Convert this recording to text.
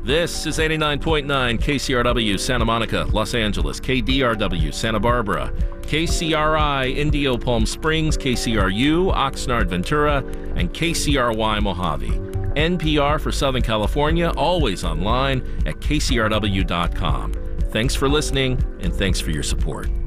This is 89.9 KCRW Santa Monica, Los Angeles, KDRW Santa Barbara, KCRI Indio Palm Springs, KCRU Oxnard Ventura, and KCRY Mojave. NPR for Southern California, always online at kcrw.com. Thanks for listening, and thanks for your support.